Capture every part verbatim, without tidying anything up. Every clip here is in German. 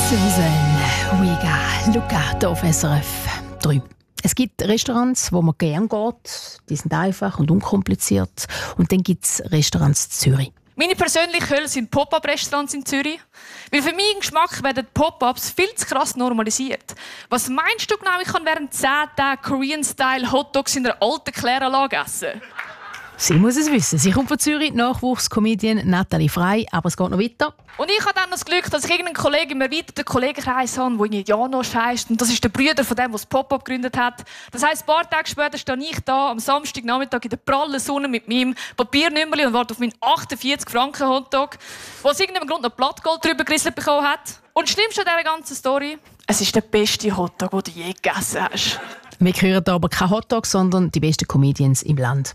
Susan Vega, Luca, hier auf S R F drei. Es gibt Restaurants, wo man gerne geht. Die sind einfach und unkompliziert. Und dann gibt es Restaurants in Zürich. Meine persönlichen Hölle sind Pop-Up-Restaurants in Zürich. Weil für meinen Geschmack werden Pop-Ups viel zu krass normalisiert. Was meinst du genau, ich kann während zehn Tagen Korean-Style Hotdogs in einer alten Kläranlage essen? Sie muss es wissen. Sie kommt von Zürich, Nachwuchskomedian Nathalie Frey. Aber es geht noch weiter. Und ich habe dann das Glück, dass ich irgendeinen Kollegen im erweiterten Kollegenkreis habe, der irgendwie Janosch heisst. Und das ist der Bruder von dem, der das Pop-Up gegründet hat. Das heisst, ein paar Tage später stehe ich da am Samstagnachmittag in der prallen Sonne mit meinem Papiernümmerli und warte auf meinen achtundvierzig Franken Hotdog, der aus irgendeinem Grund noch Blattgold drüber gerissen bekommen hat. Und das Schlimmste an dieser ganzen Story, es ist der beste Hotdog, den du je gegessen hast. Wir hören hier aber keine Hotdogs, sondern die besten Comedians im Land.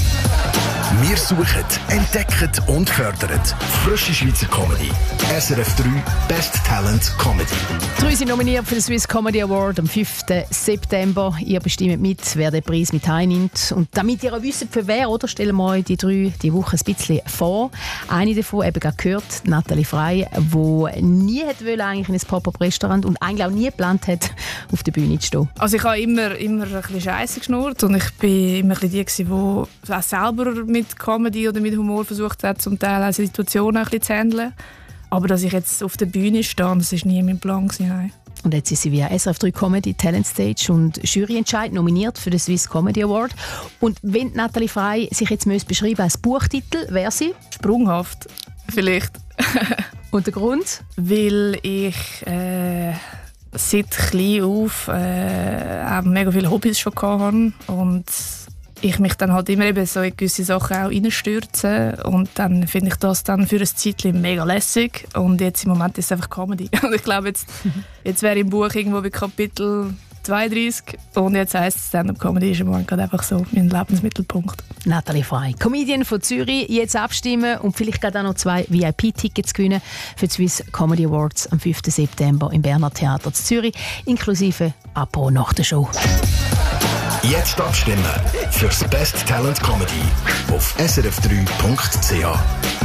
Wir suchen, entdecken und fördern frische Schweizer Comedy. S R F drei Best Talent Comedy. Drei sind nominiert für den Swiss Comedy Award am fünften September. Ihr bestimmt mit, wer den Preis mit heimnimmt. Und damit ihr auch wisst, für wer, oder, stellen wir euch die drei die Woche ein bisschen vor. Eine davon, eben gerade gehört, Nathalie Frey, die nie hätte wollen, eigentlich in ein Pop-Up-Restaurant und eigentlich auch nie geplant hat, auf der Bühne zu stehen. Also ich habe immer, immer ein bisschen Scheisse geschnurrt und ich bin immer ein bisschen die, die auch selber mit Comedy oder mit Humor versucht hat, zum Teil auch Situationen ein bisschen zu handeln. Aber dass ich jetzt auf der Bühne stehe, das war nie mein Plan. Nein. Und jetzt ist sie via S R F drei Comedy Talent Stage und Juryentscheid nominiert für den Swiss Comedy Award. Und wenn Nathalie Frey sich jetzt beschreiben als Buchtitel, wäre sie? Sprunghaft, vielleicht. Und der Grund? Weil ich äh, seit klein auf äh, auch mega viele Hobbys schon hatte und ich mich dann halt immer eben so in gewisse Sachen auch reinstürze und dann finde ich das dann für ein Zeitchen mega lässig und jetzt im Moment ist es einfach Comedy. Und ich glaube, jetzt, jetzt wäre im Buch irgendwo bei Kapitel zweiunddreißig und jetzt heisst es Stand-up Comedy ist im Moment gerade einfach so mein Lebensmittelpunkt. Nathalie Frey, Comedian von Zürich, jetzt abstimmen und vielleicht gerade auch noch zwei V I P-Tickets gewinnen für die Swiss Comedy Awards am fünften September im Berner Theater in Zürich, inklusive Apro nach der Show. Jetzt abstimmen für das Best Talent Comedy auf s r f drei punkt c h.